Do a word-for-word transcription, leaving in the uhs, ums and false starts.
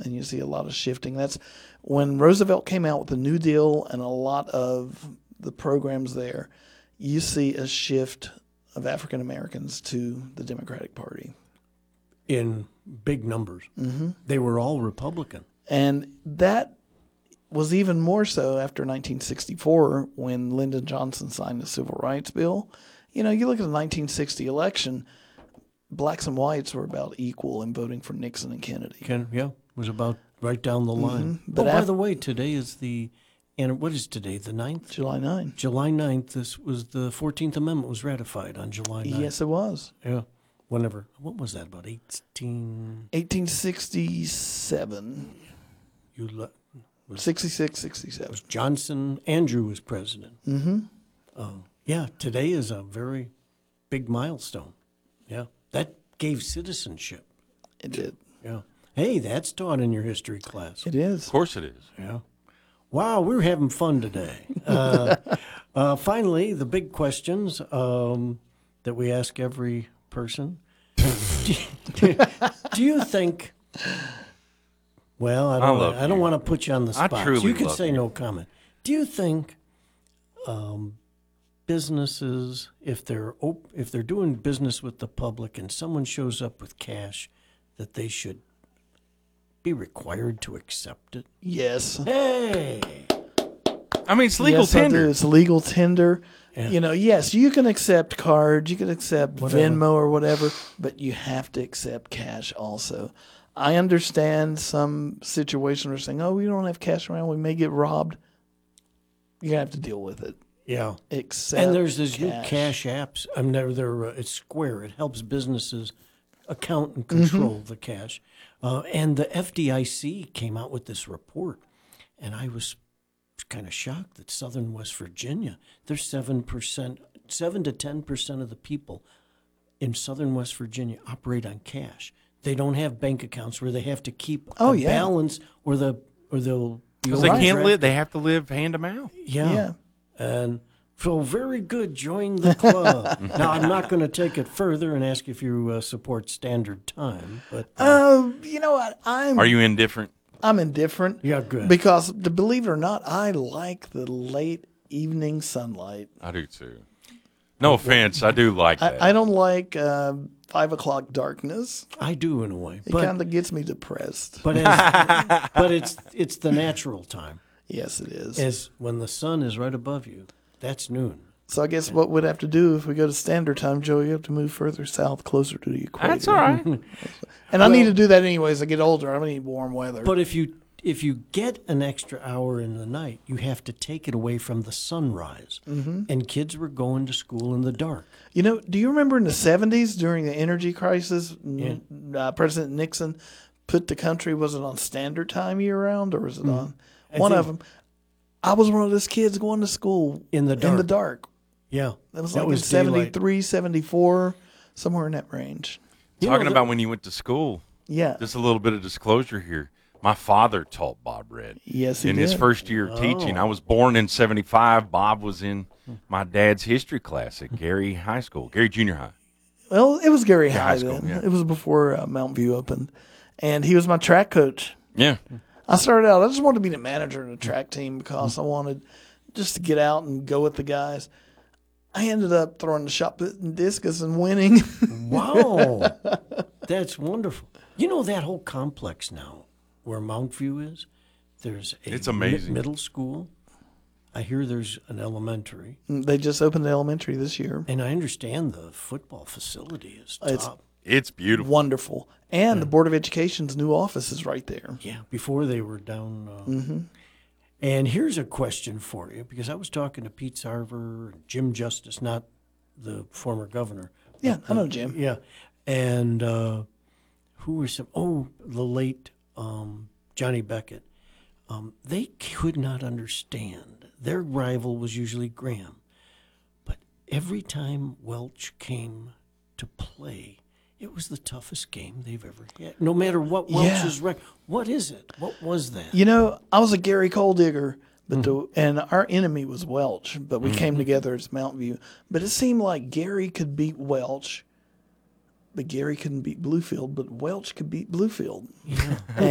and you see a lot of shifting. That's when Roosevelt came out with the New Deal and a lot of the programs there, you see a shift of African Americans to the Democratic Party. In big numbers. Mm-hmm. They were all Republican. And that was even more so after nineteen sixty-four when Lyndon Johnson signed the Civil Rights Bill. You know, you look at the nineteen sixty election, blacks and whites were about equal in voting for Nixon and Kennedy. Ken, yeah, was about right down the line. Mm-hmm. But But oh, by af- the way, today is the, and what is today, the ninth? July ninth. July ninth, this was the fourteenth Amendment was ratified on July ninth. Yes, it was. Yeah, whenever, what was that, about eighteen? eighteen sixty-seven. You le- was, sixty-six, sixty-seven. was Johnson, Andrew was president. Mm-hmm. Uh, yeah, today is a very big milestone. Yeah, that gave citizenship. It did. Yeah. Hey, that's taught in your history class. It is. Of course it is. Yeah. Wow, we're having fun today. Uh, uh, finally, the big questions um, that we ask every person. do, you, do you think? Well, I I don't. love I don't you. want to put you on the I spot. truly so you can love say you. no comment. Do you think um, businesses, if they're op- if they're doing business with the public, and someone shows up with cash, that they should be required to accept it? Yes. Hey. I mean, it's legal yes, I tender. do. It's legal tender. Yeah. You know, yes, you can accept cards, you can accept Whatever. Venmo or whatever, but you have to accept cash also. I understand some situations where saying, oh, we don't have cash around, we may get robbed. You're going to have to deal with it. Yeah. Accept And there's these new cash. cash apps. I mean, they're, they're, uh, it's Square. It helps businesses account and control Mm-hmm. the cash. Uh, and the F D I C came out with this report, and I was kind of shocked that Southern West Virginia, there's seven percent, seven to ten percent of the people in Southern West Virginia operate on cash. They don't have bank accounts where they have to keep Oh, a yeah. balance, or the or they'll Because they Right. can't live. They have to live hand to mouth. Yeah. Yeah. And so very good. Join the club. Now, I'm not going to take it further and ask if you uh, support standard time, but uh, Uh, you know what? I'm Are you indifferent? I'm indifferent. Yeah, good. Because to believe it or not, I like the late evening sunlight. I do too. No offense, I do like that. I, I don't like uh, five o'clock darkness. I do in a way. It But kind of gets me depressed. but, as, but it's it's the natural time. Yes, it is. As when the sun is right above you, that's noon. So I guess what we'd have to do if we go to standard time, Joe, you have to move further south, closer to the equator. That's all right. And I need to do that anyway as I get older. I need warm weather. But if you if you get an extra hour in the night, you have to take it away from the sunrise. Mm-hmm. And kids were going to school in the dark. You know, do you remember in the seventies during the energy crisis, n- uh, President Nixon put the country, was it on standard time year round or was it on I one think- of them? I was one of those kids going to school In the in the dark. dark. Yeah, That was that like was in daylight. seventy-three, seventy-four, somewhere in that range. You know, Talking the- about when you went to school, Yeah. just a little bit of disclosure here. My father taught Bob Red. Yes, he in did. his first year of teaching. I was born in seventy-five. Bob was in my dad's history class at Gary High School, Gary Junior High. Well, it was Gary Yeah, High high school, then. yeah. It was before uh, Mountain View opened. And he was my track coach. Yeah. I started out, I just wanted to be the manager of the track team because I wanted just to get out and go with the guys. I ended up throwing the shot put and discus and winning. Wow, that's wonderful. You know that whole complex now, where Mount View is. There's a It's mi- amazing. middle school. I hear there's an elementary, They just opened the elementary this year. and I understand the football facility is top. It's- It's beautiful. Wonderful. And the Board of Education's new office is right there. Yeah, before they were down. Uh, Mm-hmm. And here's a question for you, because I was talking to Pete Sarver, and Jim Justice, not the former governor. Yeah, I know Jim. Yeah, and uh, who were some? Oh, the late um, Johnny Beckett. Um, they could not understand. Their rival was usually Graham, but every time Welch came to play, it was the toughest game they've ever had. No matter what Welch's Yeah. record. What is it? What was that? You know, I was a Gary Coal digger, but the, and our enemy was Welch, but we came together as Mountain View. But it seemed like Gary could beat Welch, but Gary couldn't beat Bluefield, but Welch could beat Bluefield. Yeah. And